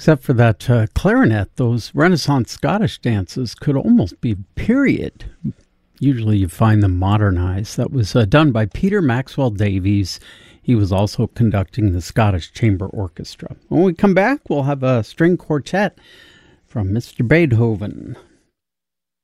Except for that clarinet, those Renaissance Scottish dances could almost be period. Usually you find them modernized. That was done by Peter Maxwell Davies. He was also conducting the Scottish Chamber Orchestra. When we come back, we'll have a string quartet from Mr. Beethoven.